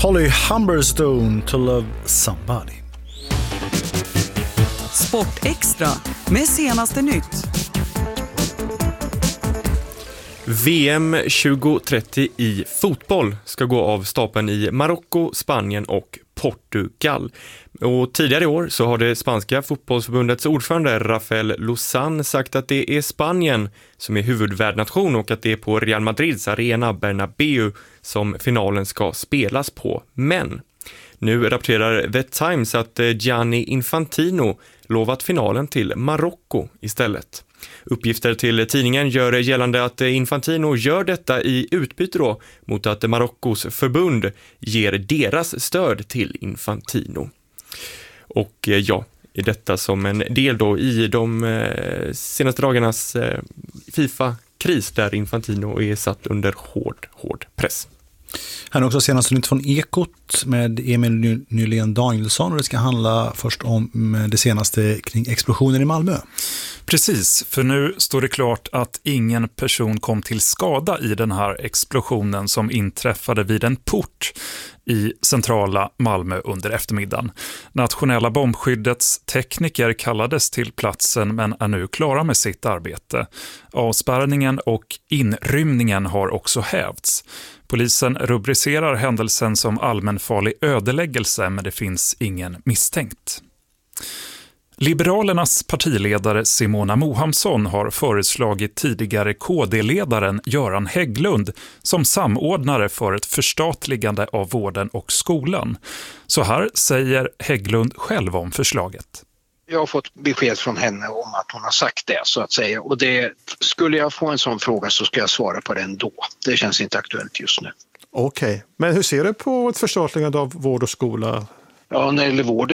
Holly Humberstone, To Love Somebody. Sport Extra med senaste nytt. VM 2030 i fotboll ska gå av stapeln i Marocko, Spanien och Portugal. Och tidigare i år så har det spanska fotbollsförbundets ordförande Rafael Luzán sagt att det är Spanien som är huvudvärdnation och att det är på Real Madrids arena Bernabéu som finalen ska spelas på. Men nu rapporterar The Times att Gianni Infantino lovat finalen till Marocko istället. Uppgifter till tidningen gör gällande att Infantino gör detta i utbyte då mot att Marockos förbund ger deras stöd till Infantino. Och ja, är detta som en del då i de senaste dagarnas FIFA-kris där Infantino är satt under hård press. Här är också senaste nytt från Ekot med Emil Nylén Danielsson, och det ska handla först om det senaste kring explosionen i Malmö. Precis, för nu står det klart att ingen person kom till skada i den här explosionen som inträffade vid en port i centrala Malmö under eftermiddagen. Nationella bombskyddets tekniker kallades till platsen men är nu klara med sitt arbete. Avspärrningen och inrymningen har också hävts. Polisen rubricerar händelsen som allmänfarlig ödeläggelse, men det finns ingen misstänkt. Liberalernas partiledare Simona Mohamsson har föreslagit tidigare KD-ledaren Göran Hägglund som samordnare för ett förstatligande av vården och skolan. Så här säger Hägglund själv om förslaget. Jag har fått besked från henne om att hon har sagt det, så att säga. Och skulle jag få en sån fråga så ska jag svara på den då. Det känns inte aktuellt just nu. Okej. Men hur ser du på ett förstatligande av vård och skola? Ja, när det gäller vården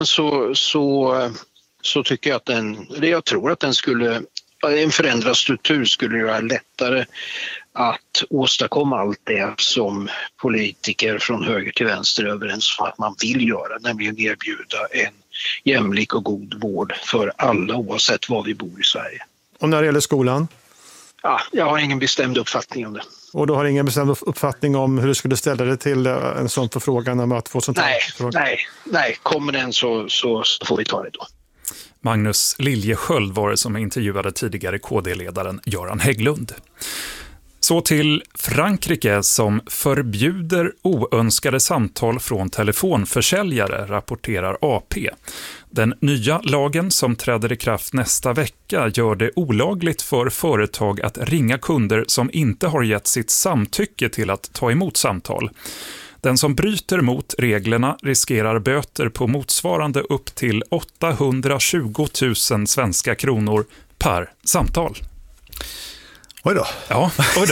så tycker jag att jag tror att en förändrad struktur skulle göra lättare att åstadkomma allt det som politiker från höger till vänster är överens om att man vill göra, nämligen erbjuda en jämlik och god vård för alla oavsett var vi bor i Sverige. Och när det gäller skolan? Ja, jag har ingen bestämd uppfattning om det. Och du har ingen bestämd uppfattning om hur du skulle ställa dig till en sån förfrågan om att få sånt här? Nej. Kommer den så får vi ta det då. Magnus Liljesköld var det som intervjuade tidigare KD-ledaren Göran Hägglund. Så till Frankrike som förbjuder oönskade samtal från telefonförsäljare, rapporterar AP. Den nya lagen som träder i kraft nästa vecka gör det olagligt för företag att ringa kunder som inte har gett sitt samtycke till att ta emot samtal. Den som bryter mot reglerna riskerar böter på motsvarande upp till 820 000 svenska kronor per samtal. Oj då. Ja, oj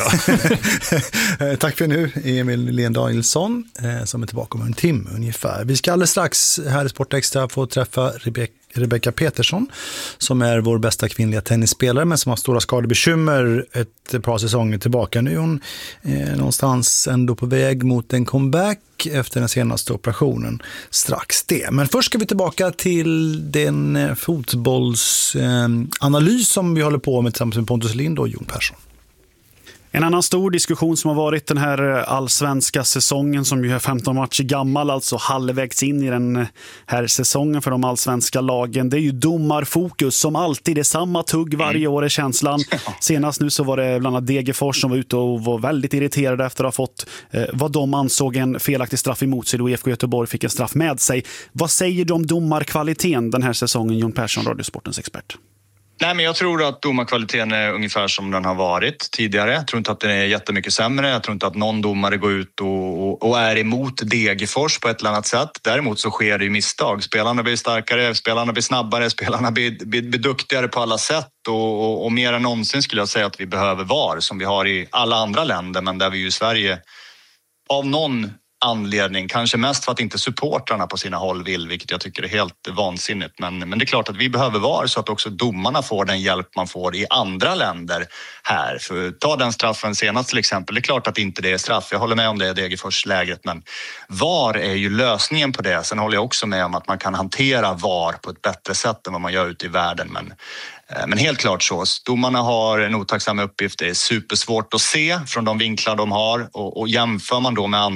då. Tack för nu, Emil Nylén Danielsson, som är tillbaka om en timme ungefär. Vi ska alldeles strax här i Sport Extra få träffa Rebecca Petersson, som är vår bästa kvinnliga tennisspelare men som har stora skadebekymmer ett par säsonger tillbaka. Nu är hon någonstans ändå på väg mot en comeback efter den senaste operationen strax det. Men först ska vi tillbaka till den fotbollsanalys som vi håller på med tillsammans med Pontus Lind och Jon Persson. En annan stor diskussion som har varit den här allsvenska säsongen som ju är 15 matcher gammal, alltså halvvägs in i den här säsongen för de allsvenska lagen. Det är ju domarfokus som alltid är samma tugg varje år är känslan. Senast nu så var det bland annat Degerfors som var ute och var väldigt irriterade efter att ha fått vad de ansåg en felaktig straff emot sig då IFK Göteborg fick en straff med sig. Vad säger du om domarkvaliteten den här säsongen, Jon Persson, Radiosportens expert? Nej, men jag tror att domarkvaliteten är ungefär som den har varit tidigare. Jag tror inte att den är jättemycket sämre. Jag tror inte att någon domare går ut och är emot Degerfors på ett eller annat sätt. Däremot så sker det ju misstag. Spelarna blir starkare, spelarna blir snabbare, spelarna blir duktigare på alla sätt. Och mer än någonsin skulle jag säga att vi behöver VAR som vi har i alla andra länder, men där vi ju i Sverige av någon anledning, kanske mest för att inte supportrarna på sina håll vill, vilket jag tycker är helt vansinnigt. Men det är klart att vi behöver VAR så att också domarna får den hjälp man får i andra länder här. För ta den straffen senast till exempel, det är klart att inte det är straff. Jag håller med om det i Degerfors-läget, men VAR är ju lösningen på det. Sen håller jag också med om att man kan hantera VAR på ett bättre sätt än vad man gör ute i världen. Men helt klart så, domarna har en otacksam uppgift. Det är supersvårt att se från de vinklar de har och jämför man då med andra ligor i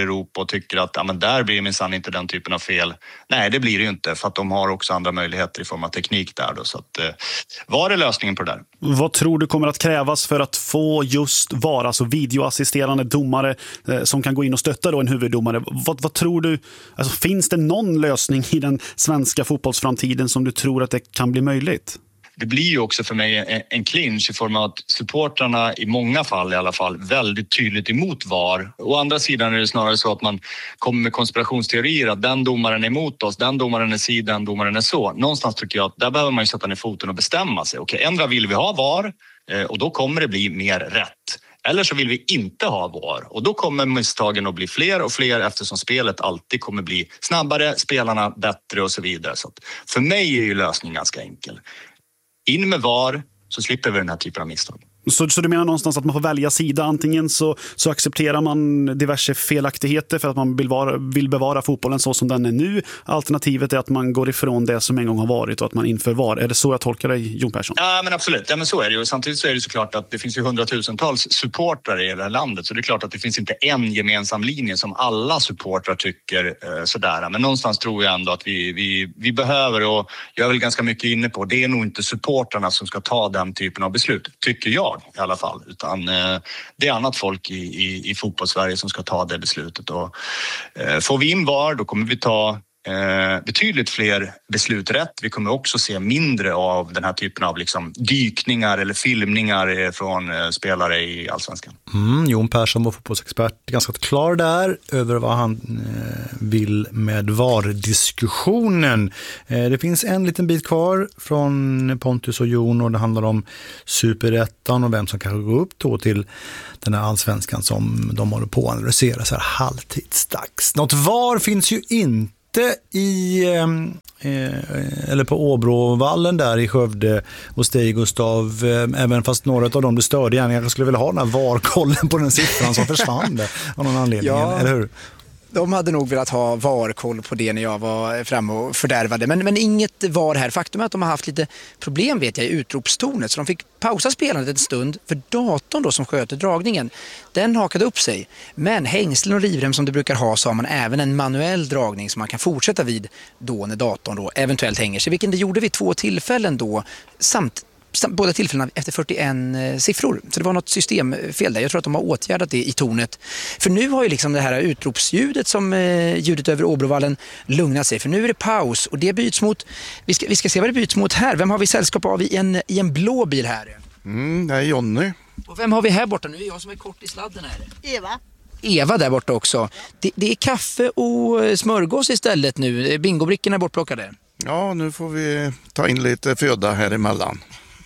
Europa och tycker att men där blir det minsann inte den typen av fel. Nej, det blir det ju inte, för att de har också andra möjligheter i form av teknik där då. Så att, var är lösningen på det där? Vad tror du kommer att krävas för att få just VAR, alltså videoassisterande domare som kan gå in och stötta då en huvuddomare? Vad tror du, alltså, finns det någon lösning i den svenska fotbollsframtiden som du tror att det kan bli möjligt? Det blir ju också för mig en clinch i form av att supportrarna i många fall i alla fall väldigt tydligt emot VAR. Å andra sidan är det snarare så att man kommer med konspirationsteorier att den domaren är emot oss, den domaren är si, den domaren är så. Någonstans tycker jag att där behöver man ju sätta ner foten och bestämma sig. Okej, ändra vill vi ha VAR och då kommer det bli mer rätt. Eller så vill vi inte ha VAR och då kommer misstagen att bli fler och fler eftersom spelet alltid kommer bli snabbare, spelarna bättre och så vidare. Så att för mig är ju lösningen ganska enkel. In med VAR så slipper vi den här typen av misstag. Så du menar någonstans att man får välja sida? Antingen så accepterar man diverse felaktigheter för att man vill bevara fotbollen så som den är nu. Alternativet är att man går ifrån det som en gång har varit och att man inför VAR. Är det så jag tolkar dig, Jon Persson? Ja, men absolut. Ja, men så är det ju. Samtidigt så är det såklart att det finns ju hundratusentals supportrar i det här landet. Så det är klart att det finns inte en gemensam linje som alla supportrar tycker sådär. Men någonstans tror jag ändå att vi behöver, och jag är väl ganska mycket inne på, det är nog inte supportrarna som ska ta den typen av beslut, tycker jag i alla fall, utan det är annat folk i fotbollssverige som ska ta det beslutet. Och får vi in VAR, då kommer vi ta betydligt fler beslut rätt. Vi kommer också se mindre av den här typen av liksom dykningar eller filmningar från spelare i Allsvenskan. Jon Persson, vår fotbollsexpert, är ganska klar där över vad han vill med VAR-diskussionen. Det finns en liten bit kvar från Pontus och Jon och det handlar om Superettan och vem som kan gå upp då till den här Allsvenskan som de håller på att analysera så här halvtidsdags. Något VAR finns ju inte eller på Åbrovallen där i Skövde och Stig Gustav, även fast några av dem du störde gärna. Jag skulle vilja ha den här VAR-kollen på den siffran som försvann där, av någon anledning, eller hur? De hade nog velat ha VAR-koll på det när jag var framme och fördärvade. Men inget VAR här. Faktum är att de har haft lite problem, vet jag, i utropstornet. Så de fick pausa spelandet en stund. För datorn då som sköter dragningen, den hakade upp sig. Men hängslen och livrem som det brukar ha, så har man även en manuell dragning som man kan fortsätta vid då när datorn då eventuellt hänger sig. Vilken det gjorde vid 2 tillfällen då, båda tillfällena efter 41 siffror. Så det var något systemfel där. Jag tror att de har åtgärdat det i tornet. För nu har ju liksom det här utropsljudet som ljudet över Åbrovallen lugnat sig. För nu är det paus och det byts mot, vi ska se vad det byts mot här. Vem har vi sällskap av i en blå bil här? Det är Jonny. Och vem har vi här borta? Nu är jag som är kort i sladden här. Eva där borta också. Det är kaffe och smörgås istället nu. Bingobrickorna är bortplockade. Ja, nu får vi ta in lite föda här emellan.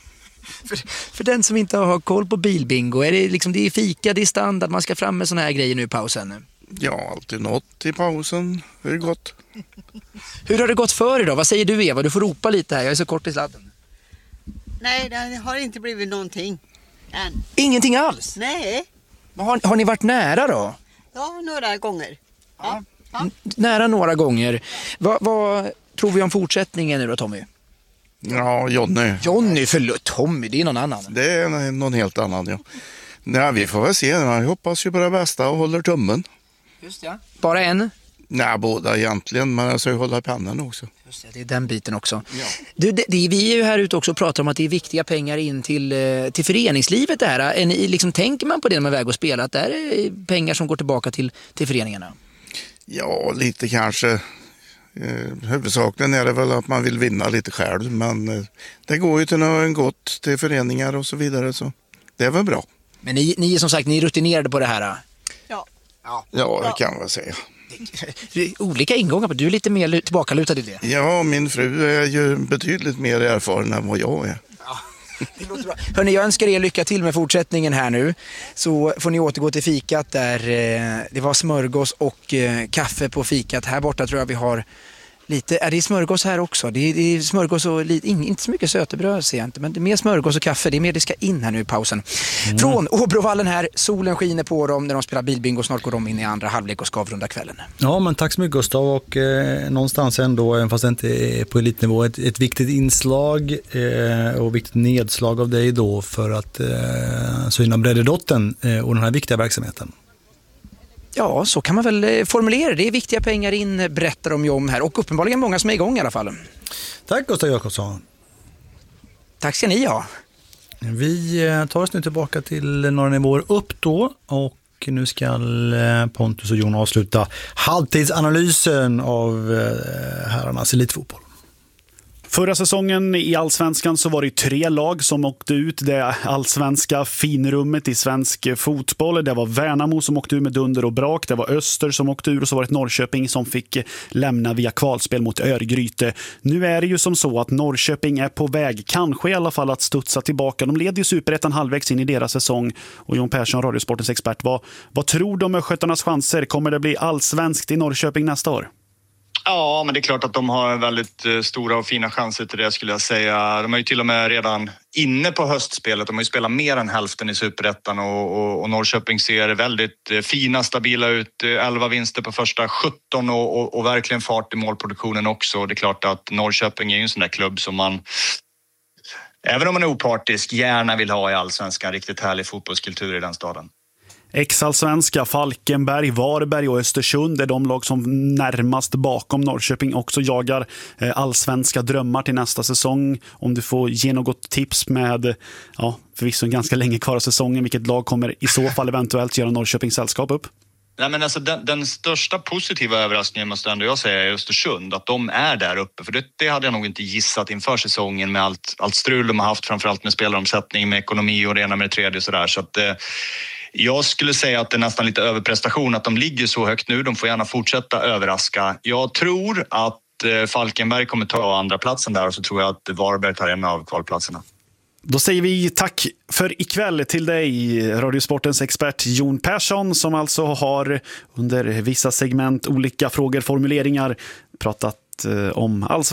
För den som inte har koll på bilbingo, är det liksom, det är fika, det är standard, man ska fram med såna här grejer nu i pausen? Ja, alltid något i pausen. Hur är det gått? Hur har det gått för idag? Vad säger du, Eva? Du får ropa lite här, jag är så kort i sladden. Nej, det har inte blivit någonting än. Ingenting alls? Nej. Har ni varit nära då? Ja, några gånger. Ja. Nära några gånger. Vad tror vi om fortsättningen nu då, Tommy? Ja, Jonny, förlåt, Tommy, det är någon annan. Det är någon helt annan, ja. Nej, vi får väl se. Jag hoppas ju på det bästa och håller tummen. Just ja. Bara en? Nej, båda egentligen, men jag ska ju hålla pennan också. Just det, det är den biten också. Ja. Vi är ju här ute också och pratar om att det är viktiga pengar in till föreningslivet det här. Liksom, tänker man på det när man är väg och spelar, att det är pengar som går tillbaka till föreningarna? Ja, lite kanske. Huvudsakligen är det väl att man vill vinna lite själv, men det går ju till något gott till föreningar och så vidare, så det är väl bra. Men ni är som sagt, ni är rutinerade på det här? Ja, det kan man säga. Olika ingångar, du är lite mer tillbakalutad i det. Ja, min fru är ju betydligt mer erfaren än vad jag är. Det låter bra. Hörrni, jag önskar er lycka till med fortsättningen här nu. Så får ni återgå till fikat där det var smörgås och kaffe på fikat. Här borta tror jag vi har lite, det är smörgås här också. Det är smörgås och inte så mycket sötebröd ser jag inte, men det är mer smörgås och kaffe. Det är mer det ska in här nu i pausen. Från Åbrovallen här, solen skiner på dem när de spelar bilbingo. Snart går de in i andra halvlek och ska avrunda kvällen. Ja, men tack så mycket Gustav, och någonstans ändå, fast det inte är på elitnivå, ett viktigt inslag och viktigt nedslag av dig då för att syna breddedotten och den här viktiga verksamheten. Ja, så kan man väl formulera det. Det är viktiga pengar in, berättar de ju om här. Och uppenbarligen många som är igång i alla fall. Tack Gustav Jakobsson. Tack ska ni ha. Vi tar oss nu tillbaka till några nivåer upp då. Och nu ska Pontus och Jon avsluta halvtidsanalysen av herrarnas elitfotboll. Förra säsongen i Allsvenskan så var det 3 lag som åkte ut det allsvenska finrummet i svensk fotboll. Det var Värnamo som åkte ur med dunder och brak. Det var Öster som åkte ur och så var det Norrköping som fick lämna via kvalspel mot Örgryte. Nu är det ju som så att Norrköping är på väg, kanske i alla fall, att studsa tillbaka. De leder ju Superettan halvvägs in i deras säsong. Och Jon Persson, Radiosportens expert, vad tror du om Östgötarnas chanser? Kommer det bli allsvenskt i Norrköping nästa år? Ja, men det är klart att de har väldigt stora och fina chanser till det, skulle jag säga. De är ju till och med redan inne på höstspelet. De har ju spelat mer än hälften i Superettan och Norrköping ser väldigt fina, stabila ut. 11 vinster på första 17 och verkligen fart i målproduktionen också. Det är klart att Norrköping är ju en sån där klubb som man, även om man är opartisk, gärna vill ha i Allsvenskan. Riktigt härlig fotbollskultur i den staden. Ex-allsvenska Falkenberg, Varberg och Östersund är de lag som närmast bakom Norrköping också jagar allsvenska drömmar till nästa säsong. Om du får ge något tips med, förvisso ganska länge kvar av säsongen, vilket lag kommer i så fall eventuellt göra Norrköpings sällskap upp? Nej, men alltså den största positiva överraskningen måste ändå jag säga är Östersund, att de är där uppe. För det hade jag nog inte gissat inför säsongen med allt strul de har haft, framförallt med spelaromsättning, med ekonomi och det ena med det tredje och sådär. Så att jag skulle säga att det är nästan lite överprestation att de ligger så högt nu. De får gärna fortsätta överraska. Jag tror att Falkenberg kommer ta andra platsen där och så tror jag att Varberg tar en av kvalplatserna. Då säger vi tack för ikväll till dig, Radiosportens expert Jon Persson, som alltså har under vissa segment olika frågor, formuleringar pratat om allsvenskan.